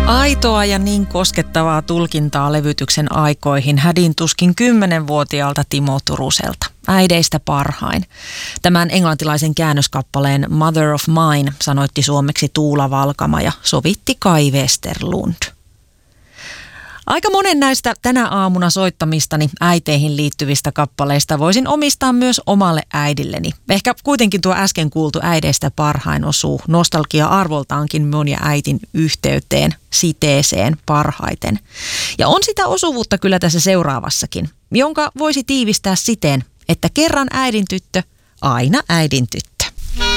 Aitoa ja niin koskettavaa tulkintaa levytyksen aikoihin hädin tuskin 10-vuotiaalta Timo Turuselta. Äideistä parhain. Tämän englantilaisen käännöskappaleen Mother of Mine sanoitti suomeksi Tuula Valkama ja sovitti Kai Westerlund. Aika monen näistä tänä aamuna soittamistani äiteihin liittyvistä kappaleista voisin omistaa myös omalle äidilleni. Ehkä kuitenkin tuo äsken kuultu Äideistä parhain osuu nostalgia-arvoltaankin mun ja äitin yhteyteen, siteeseen parhaiten. Ja on sitä osuvuutta kyllä tässä seuraavassakin, jonka voisi tiivistää siten, että kerran äidin tyttö, aina äidin tyttö.